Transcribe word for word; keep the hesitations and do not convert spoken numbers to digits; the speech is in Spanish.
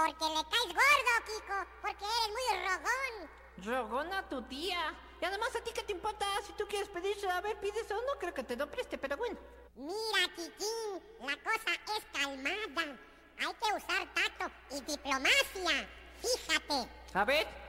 Porque le caes gordo, Kiko, porque eres muy rogón. Rogona tu tía. Y además, ¿a ti qué te importa? Si tú quieres pedir, a ver, pides o no creo que te lo preste, pero bueno. Mira, Kikín, la cosa es calmada. Hay que usar tacto y diplomacia. Fíjate. A ver.